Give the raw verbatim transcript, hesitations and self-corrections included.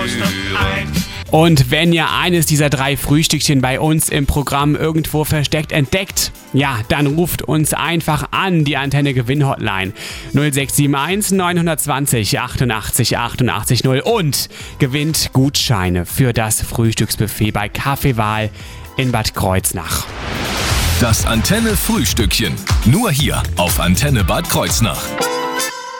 Und wenn ihr eines dieser drei Frühstückchen bei uns im Programm irgendwo versteckt entdeckt, ja, dann ruft uns einfach an, die Antenne Gewinn-Hotline null sechs sieben eins neun zwei null achtundachtzig achtundachtzig null und gewinnt Gutscheine für das Frühstücksbuffet bei Kaffeewahl in Bad Kreuznach. Das Antenne Frühstückchen, nur hier auf Antenne Bad Kreuznach.